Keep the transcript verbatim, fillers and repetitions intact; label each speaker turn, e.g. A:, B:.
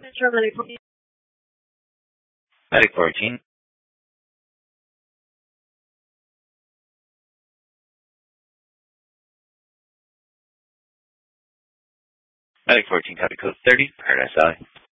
A: Central Medic fourteen.
B: Medic fourteen. Medic fourteen, copy code thirty, Paradise Valley.